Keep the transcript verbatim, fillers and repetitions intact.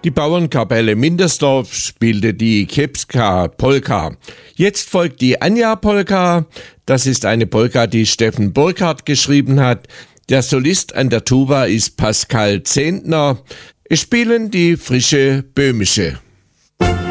Die Bauernkapelle Mindersdorf spielte die Kiepska Polka. Jetzt folgt die Anja Polka. Das ist eine Polka, die Steffen Burkhardt geschrieben hat. Der Solist an der Tuba ist Pascal Zehntner. Es spielen die Frische Böhmische.